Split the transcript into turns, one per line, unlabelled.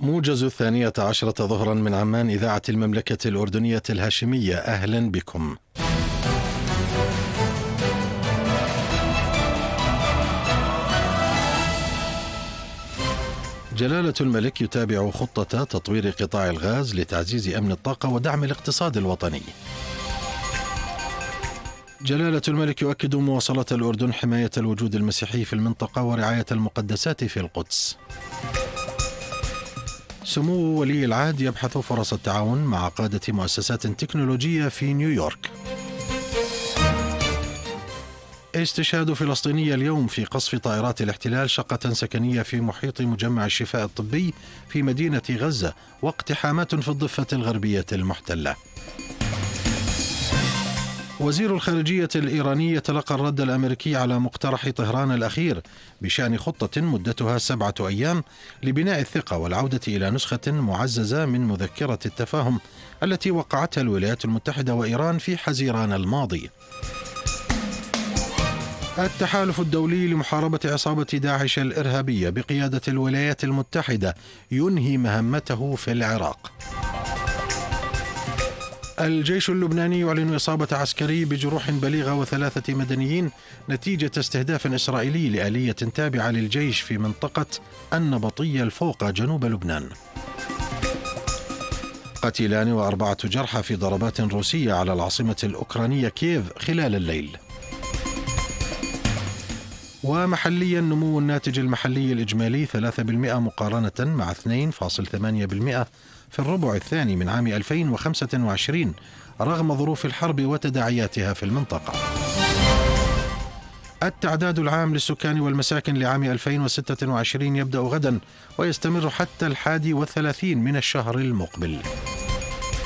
موجز 12 ظهرا من عمان، إذاعة المملكة الأردنية الهاشمية. أهلا بكم. جلالة الملك يتابع خطة تطوير قطاع الغاز لتعزيز أمن الطاقة ودعم الاقتصاد الوطني. جلالة الملك يؤكد مواصلة الأردن حماية الوجود المسيحي في المنطقة ورعاية المقدسات في القدس. سمو ولي العهد يبحث فرص التعاون مع قادة مؤسسات تكنولوجية في نيويورك. استشهاد فلسطيني اليوم في قصف طائرات الاحتلال شقة سكنية في محيط مجمع الشفاء الطبي في مدينة غزة، واقتحامات في الضفة الغربية المحتلة. وزير الخارجية الإيراني يتلقى الرد الأمريكي على مقترح طهران الأخير بشأن خطة مدتها 7 أيام لبناء الثقة والعودة إلى نسخة معززة من مذكرة التفاهم التي وقعتها الولايات المتحدة وإيران في حزيران الماضي. التحالف الدولي لمحاربة عصابة داعش الإرهابية بقيادة الولايات المتحدة ينهي مهمته في العراق. الجيش اللبناني يعلن إصابة عسكري بجروح بليغة و3 مدنيين نتيجة استهداف إسرائيلي لآلية تابعة للجيش في منطقة النبطية الفوقى جنوب لبنان. قتيلان و4 جرحى في ضربات روسية على العاصمة الأوكرانية كييف خلال الليل. ومحليا نمو الناتج المحلي الإجمالي 3% مقارنة مع 2.8% في الربع الثاني من عام 2025 رغم ظروف الحرب وتداعياتها في المنطقة. التعداد العام للسكان والمساكن لعام 2026 يبدأ غدا ويستمر حتى 31 من الشهر المقبل.